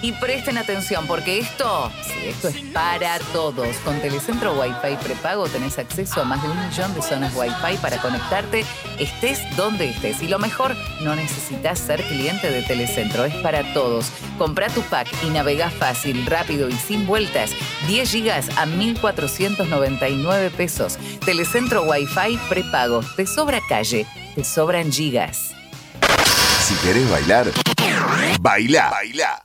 Y presten atención porque esto es para todos. Con Telecentro Wi-Fi prepago tenés acceso a más de 1 millón de zonas Wi-Fi para conectarte estés donde estés. Y lo mejor, no necesitas ser cliente de Telecentro, es para todos. Comprá tu pack y navegá fácil, rápido y sin vueltas. 10 gigas a 1.499 pesos. Telecentro Wi-Fi prepago. Te sobra calle, te sobran gigas. Si querés bailar, bailá.